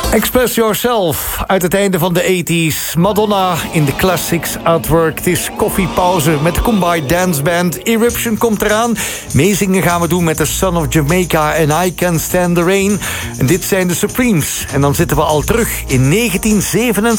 Express Yourself uit het einde van de 80s. Madonna in de classics artwork. Het is koffiepauze met de Combined Dance Band. Eruption komt eraan. Meezingen gaan we doen met The Son of Jamaica en I Can't Stand the Rain. En dit zijn de Supremes. En dan zitten we al terug in 1967.